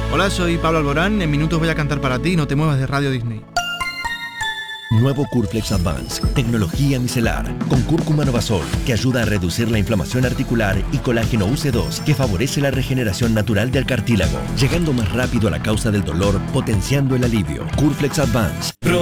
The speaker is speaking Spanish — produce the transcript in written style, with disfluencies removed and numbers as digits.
Hola, soy Pablo Alborán. En minutos voy a cantar para ti. No te muevas de Radio Disney. Nuevo Curflex Advance, tecnología micelar, con cúrcuma Novasol, que ayuda a reducir la inflamación articular, y colágeno UC2, que favorece la regeneración natural del cartílago, llegando más rápido a la causa del dolor, potenciando el alivio. Curflex Advance.